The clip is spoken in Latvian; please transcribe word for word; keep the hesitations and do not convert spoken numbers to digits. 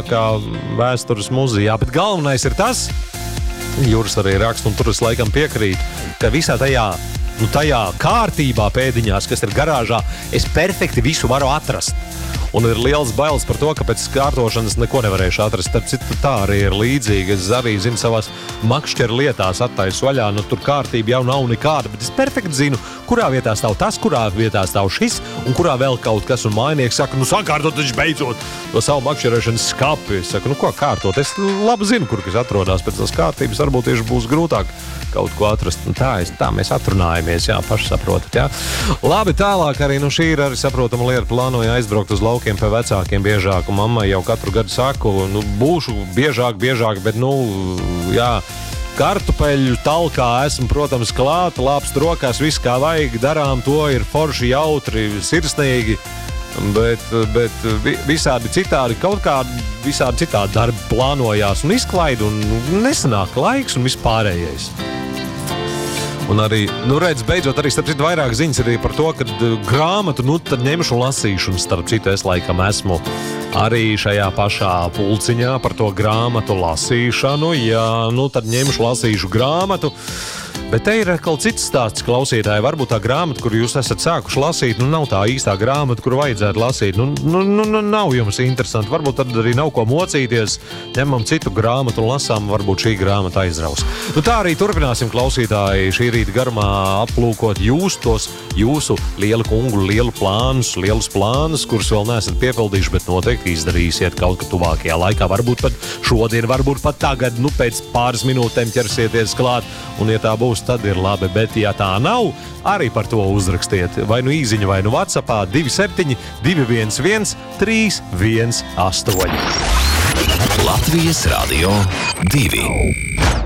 vislielākā vēstures muzejā. Bet galvenais ir tas, Juris arī raksta, un tur es laikam piekrītu, ka visā tajā, nu, tajā kārtībā pēdiņās, kas ir garāžā, es perfekti visu varu atrast. Un ir liels bailes par to, ka pēc kārtošanas neko nevarēšu atrast. Starp citu, tā arī ir līdzīga. Es arī zinu savās makšķeru lietās attaisu vaļā. Nu, tur kārtība jau nav nekāda, bet es perfekti zinu, kurā vietā stāv tas, kurā vietā stāv šis, un kurā vēl kaut kas. Un mājnieks saka, nu sakārtot taču beidzot to savu makšķerēšanas skapi. Es saku, nu ko kārtot? Es labi zinu, kur kas atrodas. Pēc tās kārtības varbūt tieši būs grūtāk kaut ko atrast. Un tā, es, tā mēs atrunājamies, jā, paši saprotat, jā. Labi, tālāk arī, nu šī ir arī saprotama lieta, plānoju aizbraukt uz laukiem pie vecākiem biežāk, un mammai jau katru gadu saku, nu būšu biežāk, biežāk, bet, nu, jā, kartupeļu talkā esmu, protams, klāta, lāpst rokās, viss kā vajag, darām to, ir forši, jautri, sirsnīgi, bet, bet visādi citādi, kaut kā visādi citādi darbi plānojās un izklaid, un nesanāk laiks un vispārējais. Un arī, nu redz, beidzot arī starp citu vairāk ziņas arī par to, ka grāmatu, nu tad ņemšu un lasīšu, un starp citu es laikam esmu arī šajā pašā pulciņā par to grāmatu lasīšanu, jā, nu tad ņemšu lasīšu grāmatu. Bet te ir kaut cits stāsts, klausītāji. Varbūt tā grāmata, kur jūs esat sākuši lasīt, nu nav tā īstā grāmata, kur vajadzētu lasīt. Nu, nu, nu, nu nav jums interesanti. Varbūt tad arī nav ko mocīties. Ņemam citu grāmatu un lasām, varbūt šī grāmata aizraus. Nu tā arī turpināsim, klausītāji, šī rīta garumā aplūkot jūs tos jūsu lielu kungu, lielu plānus, lielus plānus, kurus vēl neesat piepildījuši, bet noteikti izdarīsiet kaut kā tuvākajā laikā. Varbūt pat šodien, varbūt pat tagad, nu pēc pāris minūtēm ķersieties klāt, un ja tā būs, tad ir labi, bet ja tā nav, arī par to uzrakstiet. Vai nu īziņa, vai nu WhatsAppā divi septiņi, divi viens viens, trīs viens astoņi. Latvijas Radio divi.